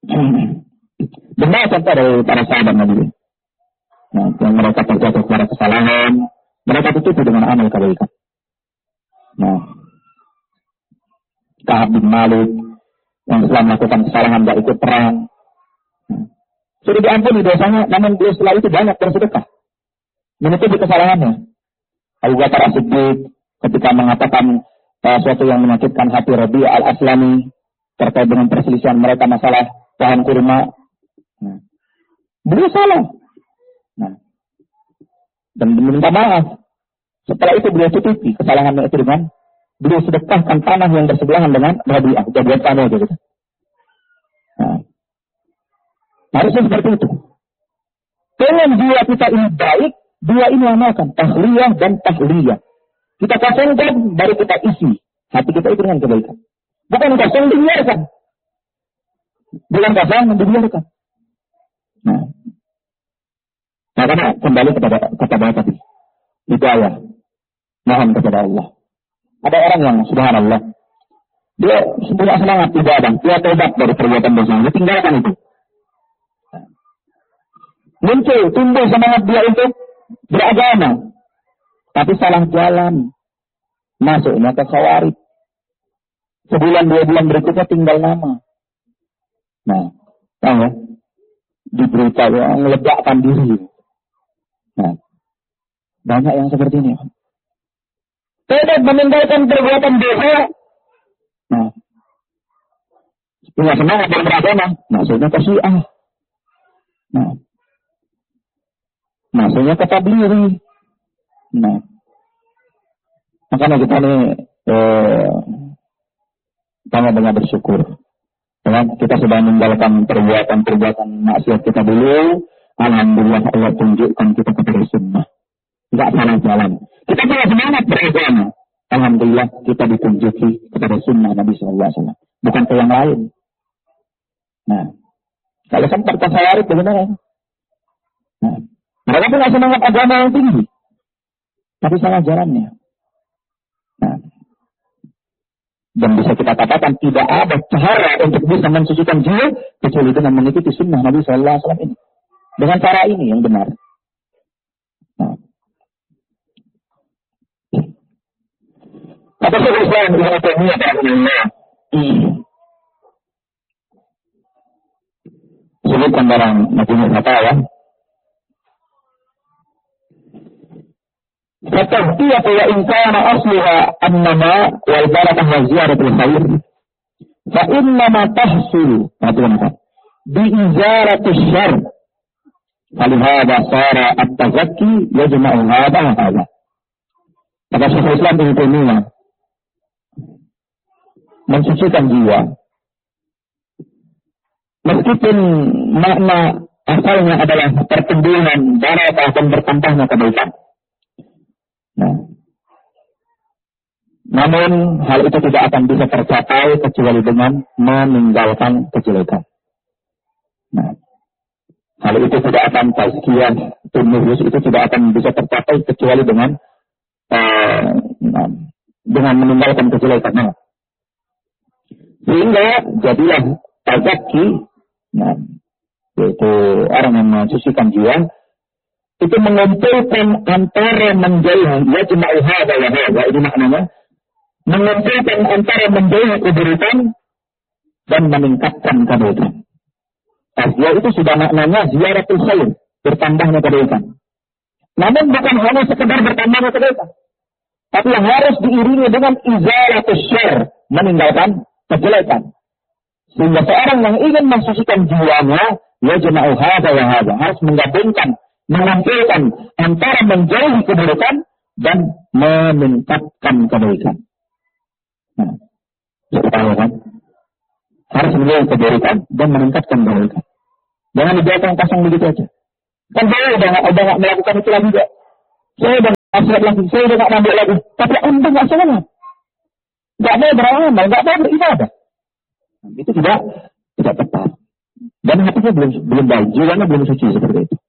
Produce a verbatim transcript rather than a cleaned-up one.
Benar contoh dari para sahabat Nabi. Nah, yang mereka terjatuh kepada kesalahan, mereka tutupi dengan amal kebaikan. Nah, Ka'ab bin Malik yang setelah melakukan kesalahan tidak ikut perang, nah, sudah diampuni dosanya, namun beliau setelah itu banyak bersedekah, menutupi kesalahannya. Abu Bakar As-Siddiq ketika mengatakan uh, suatu yang menyakitkan hati Rabi' al-Aslami terkait dengan perselisihan mereka masalah pohon kurma, nah, beliau salah, nah, dan meminta maaf. Setelah itu beliau tutupi kesalahannya itu dengan beliau sedekahkan tanah yang bersebelahan dengan Rabi'ah, jadian tanah gitu. Nah, harusnya seperti itu. Dengan jiwa kita ini baik, dua ini amalkan, tahliyah dan tahliyah. Kita kosongkan, baru kita isi hati kita itu dengan kebaikan. Bukan kosong dibiarkan. Bukan kosong dibiarkan. Nah, nah karena kembali kepada kepada tadi, hidayah, mohon kepada Allah. Ada orang yang subhanallah, dia punya semangat ibadah, dia tobat dari perbuatan dosa, dia tinggalkan itu. Muncul, tumbuh semangat dia untuk beragama, tapi salah jalan, masuknya ke khawarij. Sebulan dua bulan berikutnya tinggal nama. Nah, tahu ya, diberita yang meledakkan diri. Nah, banyak yang seperti ini. Tidak meninggalkan perbuatan dosa. Nah, punya semangat dan beragama, maksudnya ke Syiah. Nah, maksudnya ke Tablighi. Nah, makanya kita ini eh, banyak-banyak bersyukur. Ya, kita sudah meninggalkan perbuatan-perbuatan maksiat kita dulu. Alhamdulillah Allah tunjukkan kita kepada sunnah. Tidak salah jalan. Kita punya semangat beragama. Alhamdulillah kita ditunjuki kepada sunnah Nabi Sallallahu Alaihi Wasallam. Bukan ke yang lain. Nah, kalau sempat ke khawarij bagaimana? Nah, mereka punya semangat agama yang tinggi, tapi salah jalannya. Nah, dan bisa kita katakan tidak ada cara untuk bisa mensucikan jiwa kecuali dengan mengikuti sunnah Nabi Sallallahu Alaihi Wasallam ini. Dengan cara ini yang benar. Nah, kata Syekh Islam Ibnu Taimiyah rahimahullah, sebutkan dalam Majmu' Fatawa, فتغطية وإن كان أصلها النما والبركة وزيادة الخير فإنما تحصل بإزالة الشر فلهذا صار التزكي يجمع هذا وهذا. Kata Syekh Islam Ibnu Taimiyah, mensucikan jiwa meskipun makna asalnya adalah pertumbuhan barakah dan bertambahnya kebaikan. Nah, namun hal itu tidak akan bisa tercapai kecuali dengan meninggalkan kejelekan. Nah, hal itu tidak akan tazkiyah nufus itu tidak akan bisa tercapai kecuali dengan uh, dengan meninggalkan kejelekan. Nah, sehingga jadilah tazaki, nah, yaitu orang yang mensucikan jiwa, itu mengumpulkan antara menjauhi ya jema'u hadza wa hadza, ini maknanya mengumpulkan antara menjauhi keburukan dan meningkatkan kebaikan. Tasbih itu sudah maknanya ziyaratul khair, bertambahnya kebaikan. Namun bukan hanya sekedar bertambahnya kebaikan, tapi yang harus diiringi dengan izalatus syarr, meninggalkan kejelekan. Sehingga seorang yang ingin mensucikan jiwanya ya jema'u hadza wa hadza, harus menggabungkan, mengumpulkan antara menjauhi keburukan dan meningkatkan kebaikan. Nah, kita tahu kan? Harus menjauhi keburukan dan meningkatkan kebaikan. Jangan dibiarkan kosong begitu aja. Kan saya udah nggak udah nggak melakukan itu lagi juga. Saya udah nggak lagi, saya udah nggak nambah lagi. Tapi anda nggak salah. Nggak mau beramal, nggak mau beribadah. Itu tidak tidak tepat. Dan hatinya belum belum baik, jiwanya belum suci seperti itu.